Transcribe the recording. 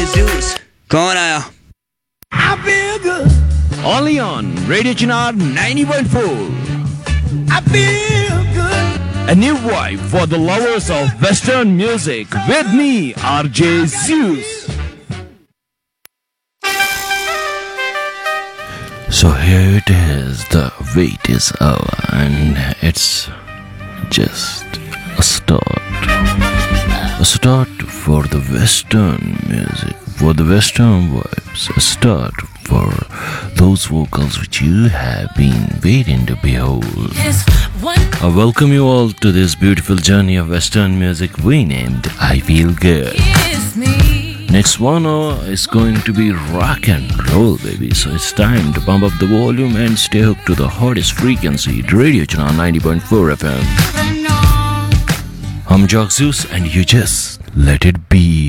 Juice कौन आया? I feel good. Only on Radio Chinar 90.4. I feel good. A new vibe for the lovers of Western music with me, RJ Zeus. So here it is, the wait is over and it's just a start. A start for the Western music, for the Western vibes, a start for those vocals which you have been waiting to behold. I welcome you all to this beautiful journey of Western music we named I Feel Good. Next 1 hour is going to be rock and roll, baby. So it's time to pump up the volume and stay hooked to the hottest frequency, Radio Channel 90.4 FM. I'm Jock Zeus and you just let it be.